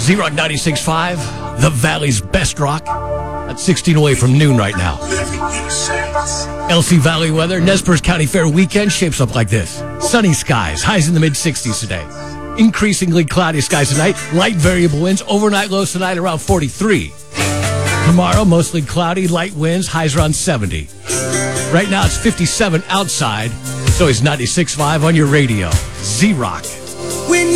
Z-Rock 96.5, the Valley's best rock. At 16 away from noon right now. LC Valley weather, Nez Perce County Fair weekend shapes up like this. Sunny skies, highs in the mid-60s today. Increasingly cloudy skies tonight, light variable winds, overnight lows tonight around 43. Tomorrow, mostly cloudy, light winds, highs around 70. Right now, it's 57 outside, so it's 96.5 on your radio. Z-Rock.